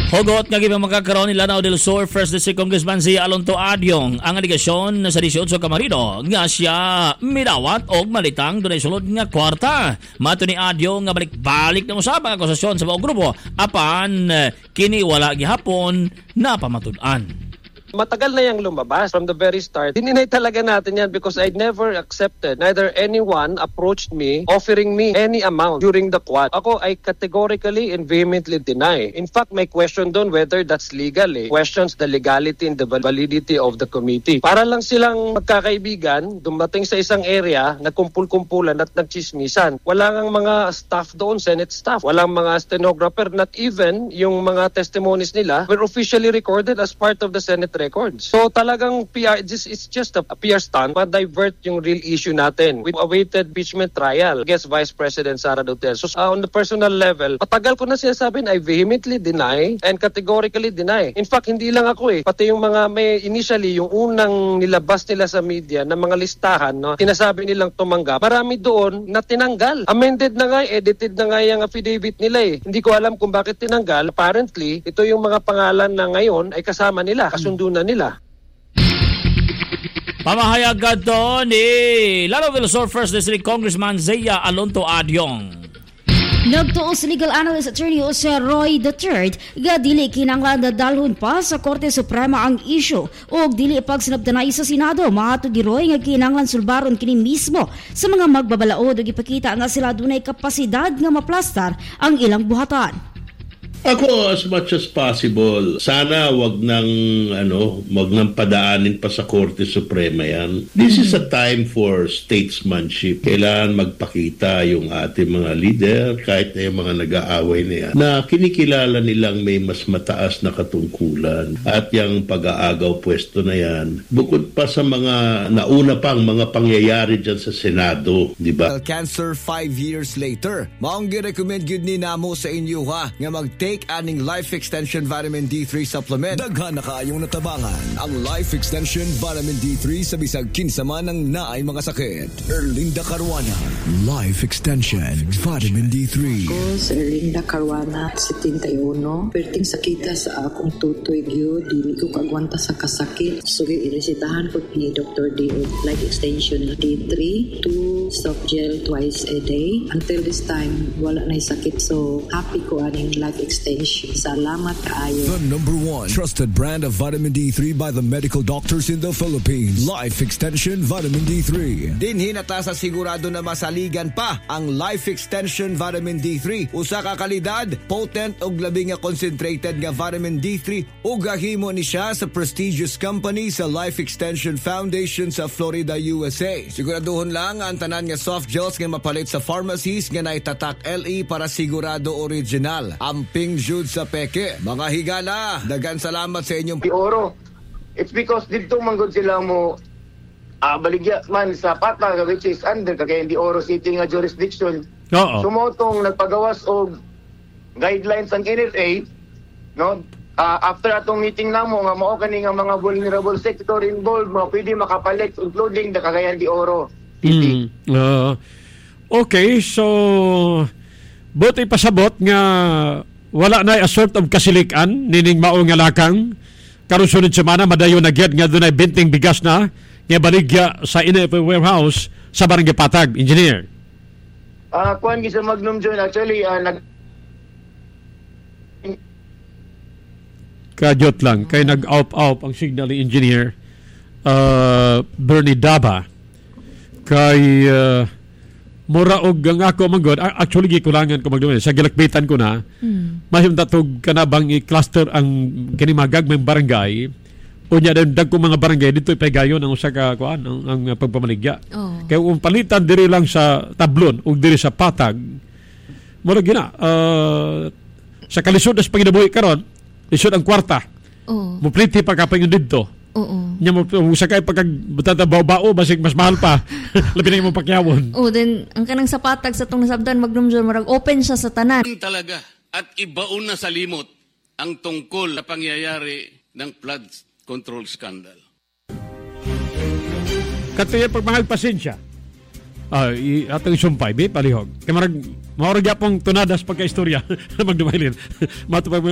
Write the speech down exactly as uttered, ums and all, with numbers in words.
Hugot nga gibang magkakaroon ni Lanao del Sur First District Congressman si Alonto Adyong ang aligasyon sa eighteen Camarino nga siya midawat og malitang dunay sulod nga kwarta. Mato ni Adyong nga balik-balik na usapang akusasyon sa buong grupo apan kini wala gihapon na pamatud-an. Matagal na yang lumabas from the very start. Dininay talaga natin yan because I never accepted, neither anyone approached me offering me any amount during the quad. Ako, I categorically and vehemently deny. In fact, may question doon whether that's legal eh. Questions the legality and the validity of the committee. Para lang silang magkakaibigan, dumating sa isang area, nagkumpul-kumpulan at nagchismisan. Wala ngang mga staff doon, Senate staff. Walang mga stenographer, not even yung mga testimonies nila were officially recorded as part of the Senate records. So talagang P R, this is just a, a P R stunt, ma-divert yung real issue natin. We awaited impeachment trial against Vice President Sara Duterte. So uh, on the personal level, matagal ko na sinasabi, I vehemently deny and categorically deny. In fact, hindi lang ako eh. Pati yung mga may initially, yung unang nilabas nila sa media na mga listahan, no, sinasabi nilang tumanggap, marami doon na tinanggal. Amended na nga, edited na nga yung affidavit nila eh. Hindi ko alam kung bakit tinanggal. Apparently, ito yung mga pangalan na ngayon ay kasama nila, kasundo na nila. Pamahayag to ni Lanao del Sur First District Congressman Zia Alonto Adyong. Nagtuos legal analyst attorney Jose Roy the third nga dili kinahanglan dadalhon pa sa Korte Suprema ang issue og dili pagsinabtanay sa Senado. Maato di Roy nga kinahanglan sulbaron kini mismo sa mga magbabalaod ug ipakita nga sila dunay kapasidad nga maplastar ang ilang buhatan. Ako, as much as possible, sana wag nang, ano, wag nang padaanin pa sa Korte Suprema yan. This is a time for statesmanship. Kailangan magpakita yung ating mga leader, kahit na yung mga nag-aaway na yan, na kinikilala nilang may mas mataas na katungkulan. At yung pag-aagaw pwesto na yan, bukod pa sa mga nauna pang mga pangyayari dyan sa Senado, di ba? Cancer five years later. Maong gi-recommend yun ni Namo sa inyo ha, nga mag-take aning Life Extension Vitamin D three Supplement. Daghan na kayong natabangan ang Life Extension Vitamin D three sa bisag kinsa man ang naay mga sakit. Erlinda Caruana, Life Extension Vitamin D three. Ako si Erlinda Caruana, seventy-one. Perting sakita sa akong tutoy gyo, dili ko kagwanta sa kasakit. So iresitahan ko ni Doctor D of Life Extension D three, two soft gel twice a day. Until this time, wala na sakit. So happy ko aning Life Extension. Salamat kaayo. The number one trusted brand of vitamin D three by the medical doctors in the Philippines. Life Extension Vitamin D three. Dinhi na ta sa sigurado na masaligan pa ang Life Extension Vitamin D three. Usa ka kalidad, potent ug labi nga concentrated nga vitamin D three ug gahimo ni siya sa prestigious company sa Life Extension Foundation sa Florida, U S A. Siguraduhon lang ang tanan nga soft gels nga mapalit sa pharmacies nga naitatak L E para sigurado original. Amping Jude sa peke. Mga higala, dagan salamat sa inyong Di Oro. It's because dito manggod sila mo uh, baligya man sa Pata which is under kagaya Di Oro City nga jurisdiction. Oo. Sumotong nagpagawas og guidelines ang N F A, no? Uh, after atong meeting namo nga mao kani nga mga vulnerable sector involved mo pwede makapalit including the Cagayan de Oro City. Mm. Uh, okay, so buti pasabot nga wala na a sort of kasilikan nining mao nga lakang karon sunod semana madayon na gyud nga dunay binting bigas na nga baligya sa N F A warehouse sa Barangay Patag, engineer. Ah, uh, kuan gi sa Magnum John actually uh, nag Kadyot lang kay nag-out-out ang signal ni engineer uh, Bernie Daba kay uh, mura og ang ako manggod actually gikulangan ko magdumay sa gilakbitan ko na mm. mahimdatog kanabang i-cluster ang kini magagmayng barangay unya den dag ko mga barangay dito ipegayon ang usa ka kuan ang, ang pagpamaligya. Oh. Kay um palitan diri lang sa Tablon ug diri sa Patag mura gina uh, sa kalisod as panginabuhi karon lisod ang kwarta. Oh. Mupliti pa kapay dito. Oo. Nya mo usa kay pagka batatabaw-bao basig mas mahal pa. Labi na imong pakyawon. Oh, then ang kanang sa Patag sa tong nasabdan magnumjon marag open siya sa tanan. Talaga at ibaon na sa limot ang tungkol na pangyayari ng flood control scandal. Katuya pagmahal pasensya. Ah, uh, atong sumpay bi palihog. Kay marag maorag yapong tunadas pagka istorya magdumaylin. Matupag